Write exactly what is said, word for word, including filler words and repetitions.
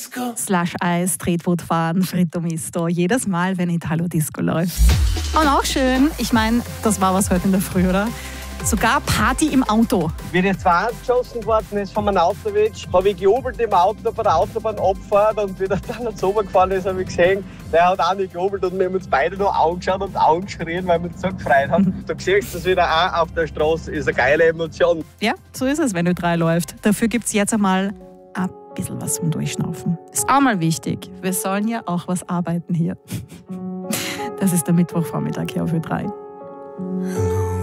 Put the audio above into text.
Slush Eis, Tretbootfahren, Fritto Misto. Jedes Mal, wenn Italo Disco läuft. Und auch schön, ich meine, das war was heute in der Früh, oder? Sogar Party im Auto. Wie das zwei angeschossen worden ist von einem Autowitsch, habe ich gejubelt im Auto bei der Autobahnabfahrt und wie der dann noch so gefahren ist, habe ich gesehen, der hat auch nicht gejubelt und wir haben uns beide noch angeschaut und angeschrien, weil wir uns so gefreut haben. Du siehst das wieder auch auf der Straße, ist eine geile Emotion. Ja, so ist es, wenn Ö drei läuft. Dafür gibt es jetzt einmal ein bisschen was zum Durchschnaufen. Ist auch mal wichtig. Wir sollen ja auch was arbeiten hier. Das ist der Mittwochvormittag hier auf Ö drei.